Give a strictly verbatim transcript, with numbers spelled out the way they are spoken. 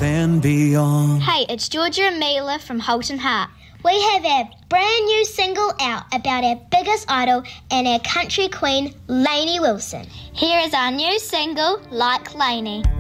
and beyond. Hey, it's Georgia and Mila from Holton Heart. We have our brand new single out about our biggest idol and our country queen, Lainey Wilson. Here is our new single, Like Lainey.